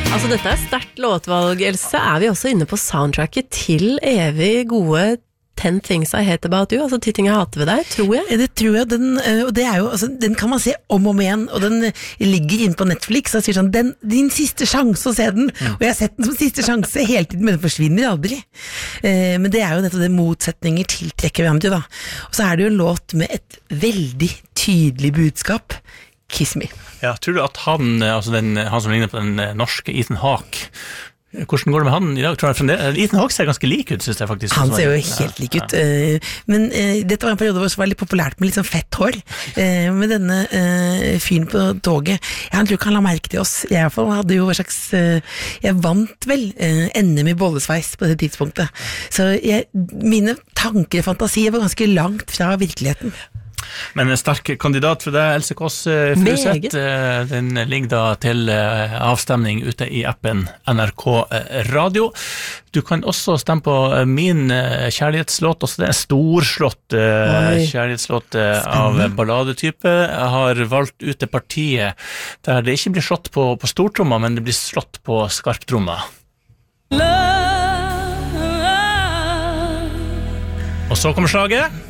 Altså dette sterkt låtvalg, Else. Vi også inne på soundtracket til evig gode 10 Things I Hate About You, altså 10 ting jeg hater ved deg, tror jeg. Det tror jeg, og det jo, altså, den kan man se om og om igjen, og den ligger inne på Netflix, og sier sånn, din siste sjanse å se den, og jeg har sett den som siste sjanse hele tiden, men den forsvinner aldri. Men det jo nettopp det motsetninger tiltrekker hverandre, da. Og så det jo en låt med et veldig tydelig budskap, Kiss Me. Ja, tror du at han som ligner på den norske Ethan Hawke, hvordan går det med han i dag? Tror jeg Ethan Hawke ser ganske lik ut, synes jeg faktisk. Han ser jo helt lik ut, men dette var en periode hvor det var litt populært med litt sånn fett hår, med denne fyren på toget. Jeg tror ikke han la merke til oss. Jeg i hvert fall hadde jo jeg vant vel NM i bollesveis på det tidspunktet. Så mine tanker og fantasier var ganske langt fra virkeligheten. Men en sterk kandidat for deg, Else Kåss Furuseth. Den ligger da til avstemning ute i appen NRK Radio. Du kan også stemme på min kjærlighetslåt, også det storslått kjærlighetslåt av balladetype. Jeg har valgt ut det partiet der det ikke blir slått på stortromma, men det blir slått på skarptromma. Og så kommer slaget.